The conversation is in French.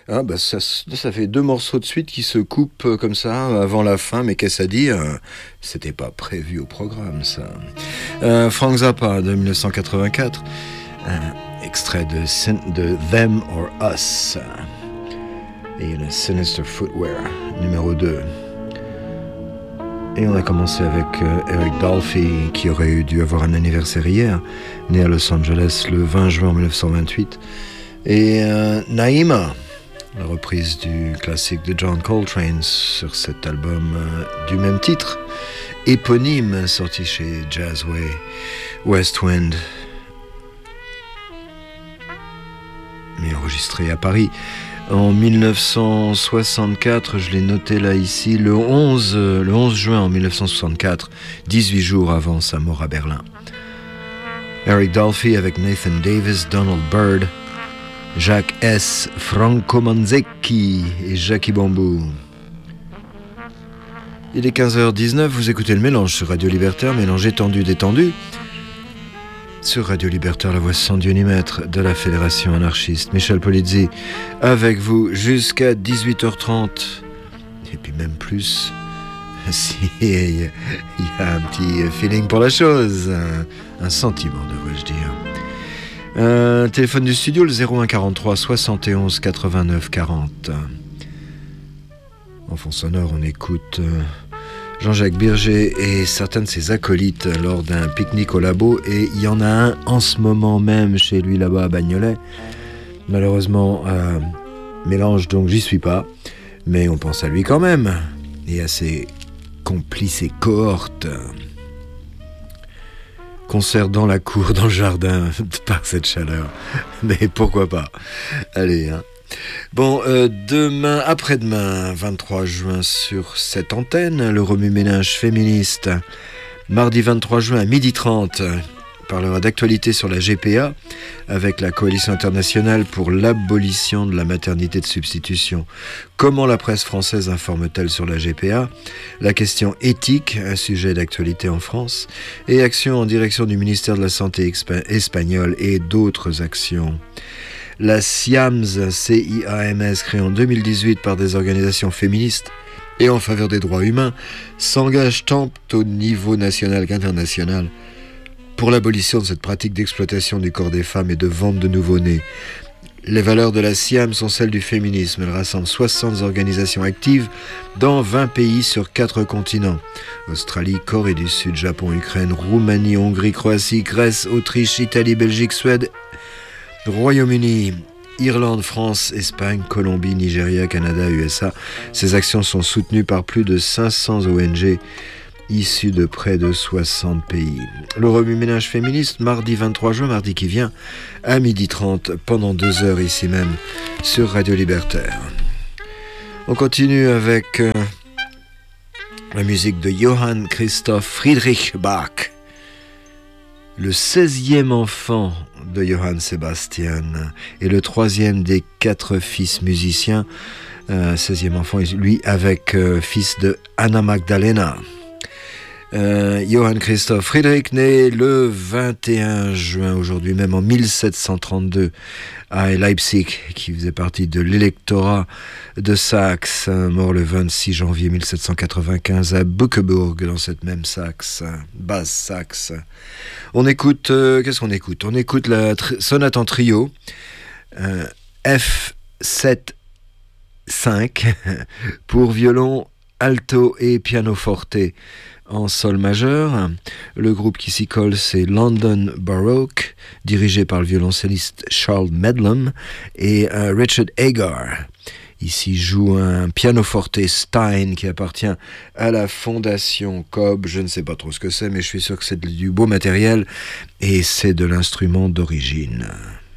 Ah bah ça fait deux morceaux de suite qui se coupent comme ça avant la fin, mais qu'est-ce à dire, c'était pas prévu au programme ça. Frank Zappa de 1984, extrait de Them or Us, et le Sinister Footwear numéro 2. Et on a commencé avec Eric Dolphy, qui aurait dû avoir un anniversaire hier, né à Los Angeles le 20 juin 1928, et Naïma, la reprise du classique de John Coltrane sur cet album du même titre, éponyme, sorti chez Jazzway West Wind, mais enregistré à Paris en 1964. Je l'ai noté là ici, le 11 juin en 1964, 18 jours avant sa mort à Berlin. Eric Dolphy avec Nathan Davis, Donald Byrd, Jacques S., Franco Manzecchi et Jackie Bambou. Il est 15h19, vous écoutez le mélange sur Radio Libertaire, mélange étendu-détendu. Sur Radio Libertaire, la voix sans Dieu ni maître de la Fédération anarchiste. Michel Polizzi avec vous jusqu'à 18h30. Et puis même plus, si il y a un petit feeling pour la chose, un sentiment devrais-je dire. Téléphone du studio, le 01 43 71 89 40. En fond sonore, on écoute Jean-Jacques Birger et certains de ses acolytes lors d'un pique-nique au labo, et il y en a un en ce moment même chez lui là-bas à Bagnolet. Malheureusement, mélange, donc j'y suis pas, mais on pense à lui quand même et à ses complices et cohortes. Concert dans la cour, dans le jardin, par cette chaleur. Mais pourquoi pas. Allez, hein. Bon, demain, après-demain, 23 juin, sur cette antenne, le remue-ménage féministe. Mardi 23 juin à 12h30, parlera d'actualité sur la GPA avec la Coalition internationale pour l'abolition de la maternité de substitution. Comment la presse française informe-t-elle sur la GPA? La question éthique, un sujet d'actualité en France, et actions en direction du ministère de la Santé espagnol et d'autres actions. La CIAMS, C-I-A-M-S, créée en 2018 par des organisations féministes et en faveur des droits humains, s'engage tant au niveau national qu'international pour l'abolition de cette pratique d'exploitation du corps des femmes et de vente de nouveau-nés. Les valeurs de la CIAM sont celles du féminisme. Elle rassemble 60 organisations actives dans 20 pays sur 4 continents. Australie, Corée du Sud, Japon, Ukraine, Roumanie, Hongrie, Croatie, Grèce, Autriche, Italie, Belgique, Suède, Royaume-Uni, Irlande, France, Espagne, Colombie, Nigeria, Canada, USA. Ces actions sont soutenues par plus de 500 ONG issus de près de 60 pays. Le remue-ménage féministe, mardi 23 juin, mardi qui vient, à 12h30, pendant 2 heures ici même, sur Radio Libertaire. On continue avec la musique de Johann Christoph Friedrich Bach, le 16e enfant de Johann Sebastian et le 3e des 4 fils musiciens. 16e enfant, lui avec fils de Anna Magdalena. Johann Christoph Friedrich, né le 21 juin, aujourd'hui même en 1732, à Leipzig, qui faisait partie de l'électorat de Saxe, mort le 26 janvier 1795 à Bückeburg, dans cette même Saxe, Basse-Saxe. On écoute, qu'est-ce qu'on écoute? On écoute la sonate en trio, F7-5, pour violon, alto et pianoforte en sol majeur. Le groupe qui s'y colle, c'est London Baroque, dirigé par le violoncelliste Charles Medlam et Richard Agar. Ici joue un pianoforte Stein qui appartient à la Fondation Cobb. Je ne sais pas trop ce que c'est, mais je suis sûr que c'est du beau matériel et c'est de l'instrument d'origine.